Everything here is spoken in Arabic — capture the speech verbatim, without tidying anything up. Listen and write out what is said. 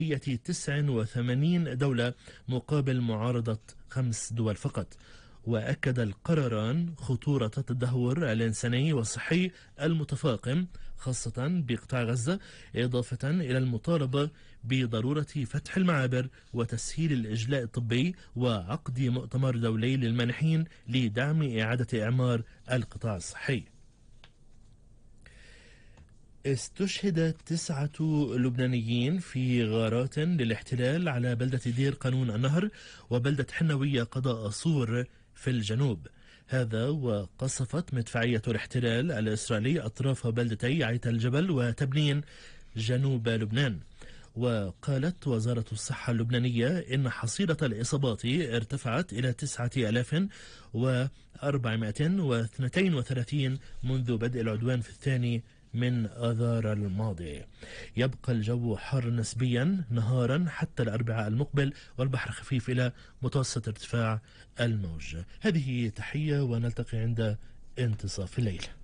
تسعة وثمانين دولة مقابل معارضة خمس دول فقط. وأكد القراران خطورة التدهور الإنساني والصحي المتفاقم خاصة بقطاع غزة، إضافة إلى المطالبة بضرورة فتح المعابر وتسهيل الإجلاء الطبي وعقد مؤتمر دولي للمانحين لدعم إعادة إعمار القطاع الصحي. استشهد تسعة لبنانيين في غارات للاحتلال على بلدة دير قانون النهر وبلدة حنوية قضاء صور في الجنوب. هذا وقصفت مدفعية الاحتلال الإسرائيلي أطراف بلدتي عيت الجبل وتبنين جنوب لبنان. وقالت وزارة الصحة اللبنانية إن حصيلة الإصابات ارتفعت إلى تسعة آلاف وأربعمائة واثنين وثلاثين منذ بدء العدوان في الثاني من آذار الماضي. يبقى الجو حار نسبيا نهارا حتى الأربعاء المقبل، والبحر خفيف إلى متوسط ارتفاع الموج. هذه تحية ونلتقي عند انتصاف الليل.